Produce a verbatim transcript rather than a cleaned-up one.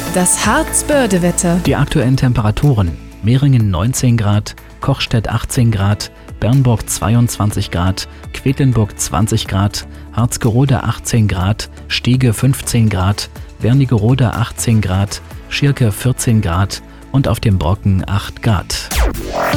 Das Harzbörde-Wetter. Die aktuellen Temperaturen: Mehringen neunzehn Grad, Kochstedt achtzehn Grad, Bernburg zweiundzwanzig Grad, Quedlinburg zwanzig Grad, Harzgerode achtzehn Grad, Stiege fünfzehn Grad, Wernigerode achtzehn Grad, Schirke vierzehn Grad und auf dem Brocken acht Grad.